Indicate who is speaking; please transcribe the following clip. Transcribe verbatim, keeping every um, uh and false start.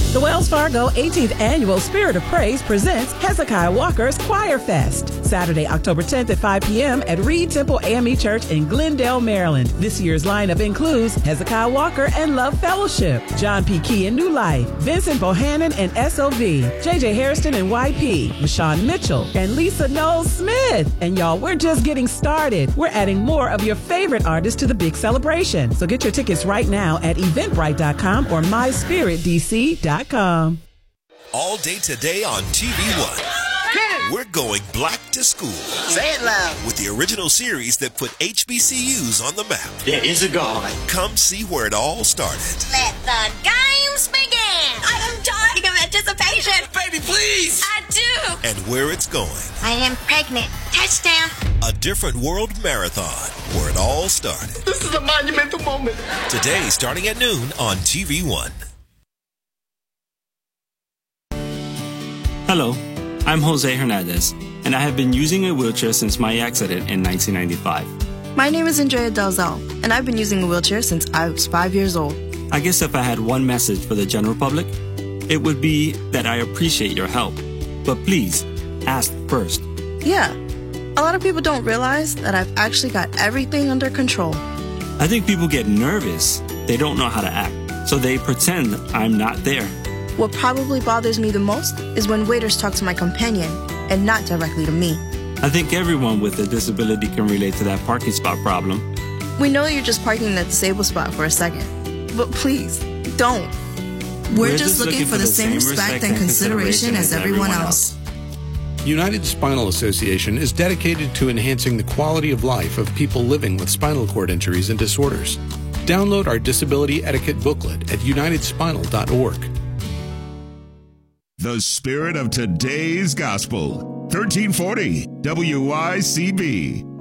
Speaker 1: The Wells Fargo eighteenth Annual Spirit of Praise presents Hezekiah Walker's Choir Fest, Saturday, October tenth at five p.m. at Reed Temple A M E Church in Glendale, Maryland. This year's lineup includes Hezekiah Walker and Love Fellowship, John P. Key and New Life, Vincent Bohannon and S O V, J J Hairston and Y P, Mashawn Mitchell, and Lisa Knowles Smith. And y'all, we're just getting started. We're adding more of your favorite artists to the big celebration. So get your tickets right now at eventbrite dot com or my spirit d c dot com.
Speaker 2: All day today on T V One. We're going black to school.
Speaker 3: Say it loud.
Speaker 2: With the original series that put H B C Us on the map.
Speaker 3: There is a God.
Speaker 2: Come see where it all started.
Speaker 4: Let the games begin. I am dying of anticipation.
Speaker 3: Baby, please.
Speaker 4: I do.
Speaker 2: And where it's going.
Speaker 4: I am pregnant. Touchdown.
Speaker 2: A different world marathon where it all started.
Speaker 3: This is a monumental moment.
Speaker 2: Today, starting at noon on T V One.
Speaker 5: Hello, I'm Jose Hernandez, and I have been using a wheelchair since my accident in nineteen ninety-five.
Speaker 6: My name is Andrea Dalzell, and I've been using a wheelchair since I was five years old.
Speaker 5: I guess if I had one message for the general public, it would be that I appreciate your help. But please, ask first.
Speaker 6: Yeah, a lot of people don't realize that I've actually got everything under control.
Speaker 5: I think people get nervous. They don't know how to act, so they pretend I'm not there.
Speaker 6: What probably bothers me the most is when waiters talk to my companion and not directly to me.
Speaker 5: I think everyone with a disability can relate to that parking spot problem.
Speaker 6: We know you're just parking in the disabled spot for a second, but please, don't.
Speaker 7: We're, We're just, just looking, looking for the same respect and consideration as everyone else.
Speaker 8: United Spinal Association is dedicated to enhancing the quality of life of people living with spinal cord injuries and disorders. Download our disability etiquette booklet at united spinal dot org.
Speaker 9: The spirit of today's gospel. thirteen forty W Y C B.